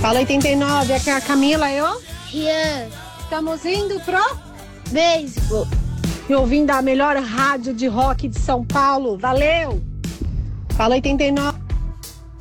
Fala 89, aqui é a Camila e o Rian. Estamos indo pro Beisebol. e ouvindo a melhor rádio de rock de São Paulo. Valeu! Fala 89.